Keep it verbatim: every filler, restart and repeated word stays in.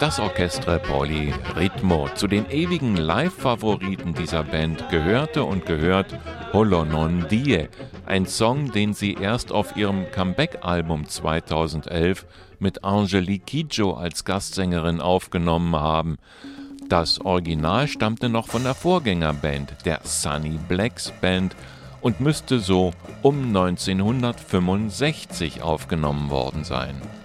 das Orchestre Poli Ritmo. Zu den ewigen Live-Favoriten dieser Band gehörte und gehört Holo Non Die, ein Song, den sie erst auf ihrem Comeback-Album zweitausendelf mit Angelique Kidjo als Gastsängerin aufgenommen haben. Das Original stammte noch von der Vorgängerband, der Sunny Blacks Band, und müsste so um neunzehnhundertfünfundsechzig aufgenommen worden sein.